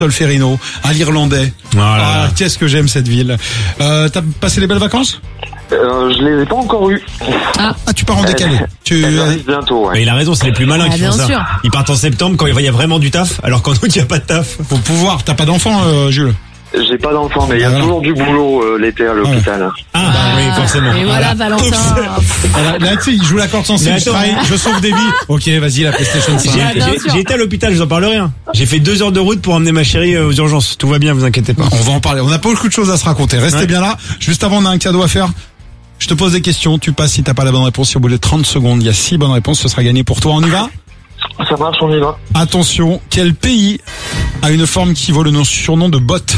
Solferino, à l'Irlandais. Voilà. Ah, qu'est-ce que j'aime cette ville. T'as passé les belles vacances? Je les ai pas encore eu. Ah, tu pars en décalé. Elles arrivent bientôt, ouais. Mais il a raison, c'est les plus malins qui bien font ça. sûr. Ils partent en septembre quand il y a vraiment du taf, alors qu'en août il n'y a pas de taf. Faut pouvoir. T'as pas d'enfant, Jules? J'ai pas d'enfant, mais il y a Voilà. toujours du boulot l'été à l'hôpital. Ah, oui, forcément. Et voilà, Valentin. Là, tu sais, il joue la corde sensible. Mais Je attends. travaille, je sauve des vies. Ok, vas-y, la PlayStation 5. J'ai été à l'hôpital, je vous en parle rien. J'ai fait 2 heures de route pour emmener ma chérie aux urgences. Tout va bien, vous inquiétez pas. On va en parler. On n'a pas beaucoup de choses à se raconter. Restez bien là. Juste avant, on a un cadeau à faire. Je te pose des questions. Tu passes si t'as pas la bonne réponse. Si au bout de 30 secondes, il y a 6 bonnes réponses, ce sera gagné pour toi. On y va? Ça marche, on y va. Attention. Quel pays a une forme qui vaut le surnom de botte?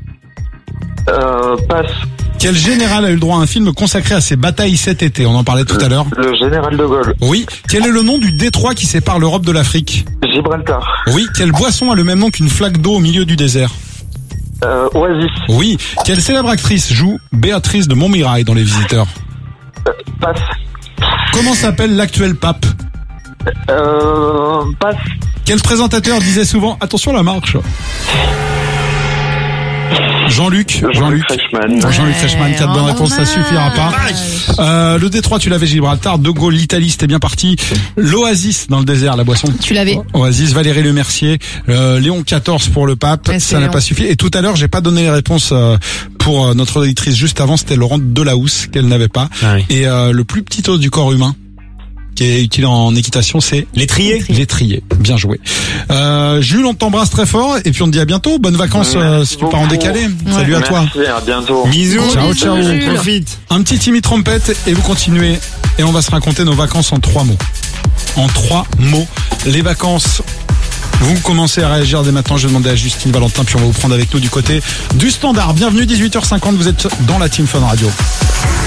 Passe. Quel général a eu le droit à un film consacré à ses batailles cet été? On en parlait tout à l'heure. Le général de Gaulle. Oui. Quel est le nom du détroit qui sépare l'Europe de l'Afrique? Gibraltar. Oui. Quelle boisson a le même nom qu'une flaque d'eau au milieu du désert? Oasis. Oui. Quelle célèbre actrice joue Béatrice de Montmirail dans Les Visiteurs? Passe. Comment s'appelle l'actuel pape? Passe. Quel présentateur disait souvent « Attention la marche » Jean-Luc Reichmann. Jean-Luc Reichmann, 4 bonnes réponses, ça suffira pas. Le Détroit, tu l'avais, Gibraltar. De Gaulle, l'Italie, c'était bien parti. L'Oasis dans le désert, la boisson. Tu l'avais. Oasis, Valérie Le Mercier, Léon XIV pour le pape, Ouais, ça c'est n'a Léon. pas suffi. Et tout à l'heure, j'ai pas donné les réponses pour notre auditrice juste avant, c'était Laurent Delahousse qu'elle n'avait pas. Ah oui. Et le plus petit os du corps humain qui est utile en équitation, c'est L'étrier. l'étrier. Bien joué. Jules, on t'embrasse très fort et puis on te dit à bientôt. Bonnes vacances si tu pars en beaucoup. décalé. Salut à toi. Merci, à bientôt. Bisous. Ciao, ciao. Jules. Profite. Un petit Timmy trompette et vous continuez. Et on va se raconter nos vacances en 3 mots. En 3 mots. Les vacances. Vous commencez à réagir dès maintenant. Je vais demander à Justine Valentin puis on va vous prendre avec nous du côté du standard. Bienvenue 18h50. Vous êtes dans la Team Fun Radio.